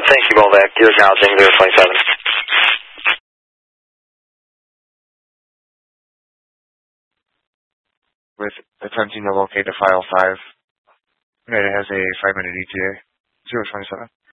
Thank you, Volvac. You're acknowledging 027. With attempting to locate the file 5. It has a 5-minute ETA. 027.